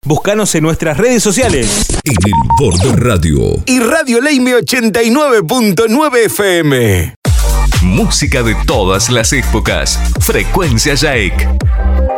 Búscanos en nuestras redes sociales. En el Borde Radio. Y Radio Leime 89.9 FM. Música de todas las épocas. Frecuencia Yaek.